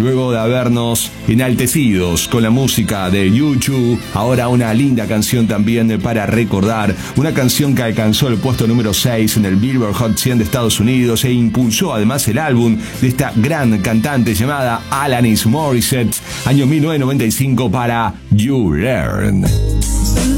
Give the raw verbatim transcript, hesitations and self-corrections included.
Luego de habernos enaltecidos con la música de U dos, ahora una linda canción también para recordar, una canción que alcanzó el puesto número seis en el Billboard Hot cien de Estados Unidos e impulsó además el álbum de esta gran cantante llamada Alanis Morissette, año mil novecientos noventa y cinco, para You Learn.